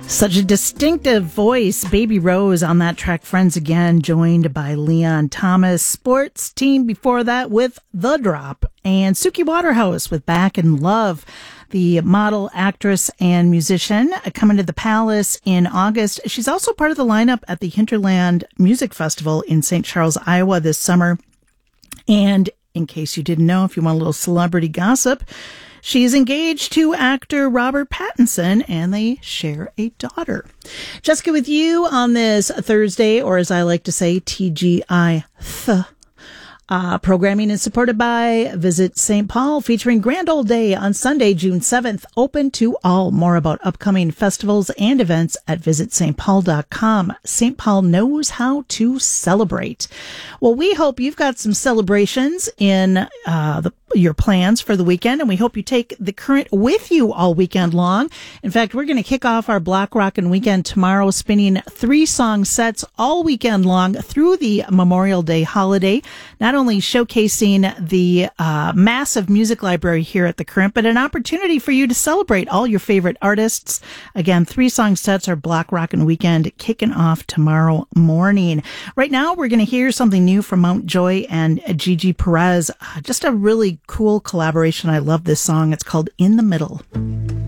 Such a distinctive voice. Baby Rose on that track. Friends Again, joined by Leon Thomas. Sports team before that with The Drop. And Suki Waterhouse with Back in Love. The model, actress, and musician coming to the Palace in August. She's also part of the lineup at the Hinterland Music Festival in St. Charles, Iowa this summer. And in case you didn't know, if you want a little celebrity gossip, she's engaged to actor Robert Pattinson, and they share a daughter. Jessica with you on this Thursday, or as I like to say, TGI. Programming is supported by Visit St. Paul, featuring Grand Old Day on Sunday, June 7th, open to all. More about upcoming festivals and events at visitstpaul.com. St. Paul knows how to celebrate. Well, we hope you've got some celebrations in your plans for the weekend, and we hope you take the current with you all weekend long. In fact, we're going to kick off our Block Rockin' Weekend tomorrow, spinning 3-song sets all weekend long through the Memorial Day holiday, not only showcasing the massive music library here at the Current, but an opportunity for you to celebrate all your favorite artists. Again, 3-song sets are Block Rockin' Weekend, kicking off tomorrow morning. Right now, we're going to hear something new from Mountjoy and Gigi Perez. Just a really cool collaboration. I love this song. It's called In the Middle.